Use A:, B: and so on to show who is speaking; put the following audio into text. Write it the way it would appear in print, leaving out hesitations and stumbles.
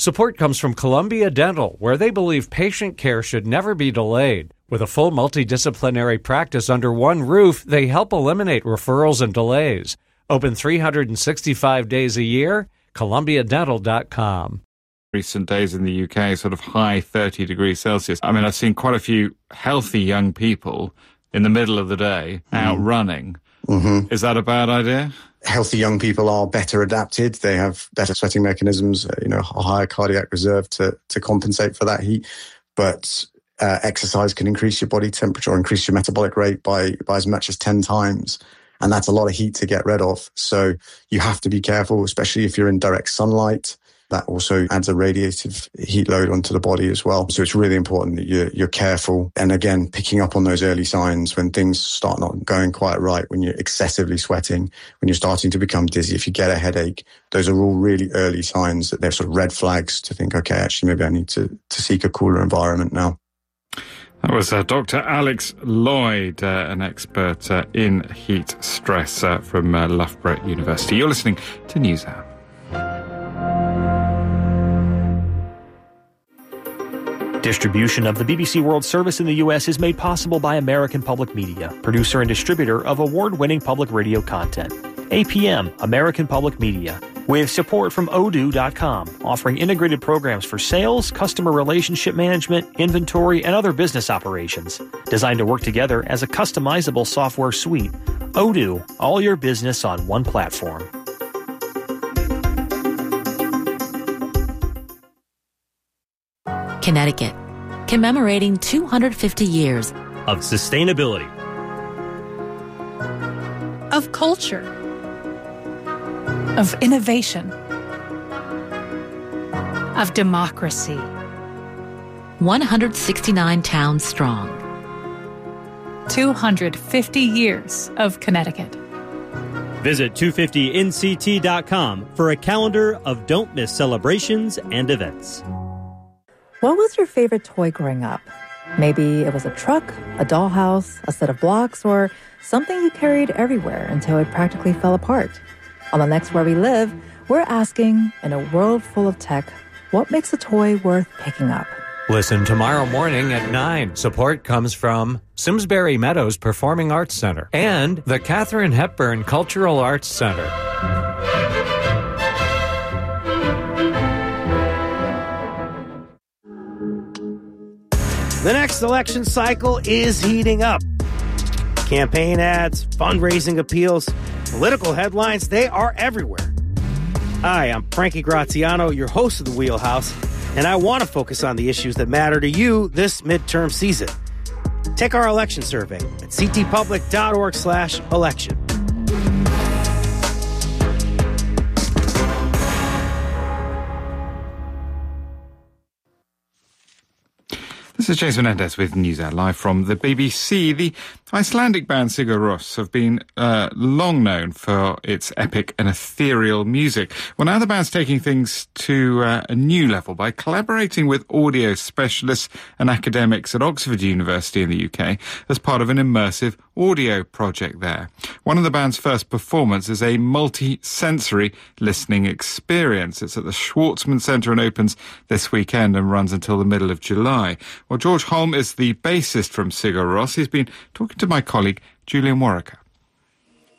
A: Support comes from Columbia Dental, where they believe patient care should never be delayed. With a full multidisciplinary practice under one roof, they help eliminate referrals and delays. Open 365 days a year, columbiadental.com.
B: Recent days in the UK, sort of high 30 degrees Celsius. I mean, I've seen quite a few healthy young people in the middle of the day out running. Mm-hmm. Is that a bad idea?
C: Healthy young people are better adapted. They have better sweating mechanisms, a higher cardiac reserve to compensate for that heat. But exercise can increase your body temperature or increase your metabolic rate by as much as 10 times. And that's a lot of heat to get rid of. So you have to be careful, especially if you're in direct sunlight. That also adds a radiative heat load onto the body as well. So it's really important that you're careful. And again, picking up on those early signs when things start not going quite right, when you're excessively sweating, when you're starting to become dizzy, if you get a headache, those are all really early signs that they're sort of red flags to think, okay, actually, maybe I need to seek a cooler environment now.
B: That was Dr. Alex Lloyd, an expert in heat stress from Loughborough University. You're listening to NewsHour.
D: Distribution of the BBC World Service in the U.S. is made possible by American Public Media, producer and distributor of award-winning public radio content. APM, American Public Media, with support from Odoo.com, offering integrated programs for sales, customer relationship management, inventory, and other business operations. Designed to work together as a customizable software suite. Odoo, all your business on one platform.
E: Connecticut, commemorating 250 years
F: of sustainability,
G: of culture, of innovation, of democracy.
E: 169 towns strong.
G: 250 years of Connecticut.
F: Visit 250nct.com for a calendar of don't miss celebrations and events.
H: What was your favorite toy growing up? Maybe it was a truck, a dollhouse, a set of blocks, or something you carried everywhere until it practically fell apart. On the next Where We Live, we're asking, in a world full of tech, what makes a toy worth picking up?
A: Listen tomorrow morning at 9. Support comes from Simsbury Meadows Performing Arts Center and the Katharine Hepburn Cultural Arts Center.
I: The next election cycle is heating up. Campaign ads, fundraising appeals, political headlines, they are everywhere. Hi, I'm Frankie Graziano, your host of The Wheelhouse, and I want to focus on the issues that matter to you this midterm season. Take our election survey at ctpublic.org/election.
B: This is Jason Mendes with NewsHour live from the BBC. The Icelandic band Sigur Rós have been long known for its epic and ethereal music. Well, now the band's taking things to a new level by collaborating with audio specialists and academics at Oxford University in the UK as part of an immersive audio project there. One of the band's first performances is a multi-sensory listening experience. It's at the Schwartzman Centre and opens this weekend and runs until the middle of July. Well, George Holm is the bassist from Sigur Rós. He's been talking to my colleague, Julian Warwick.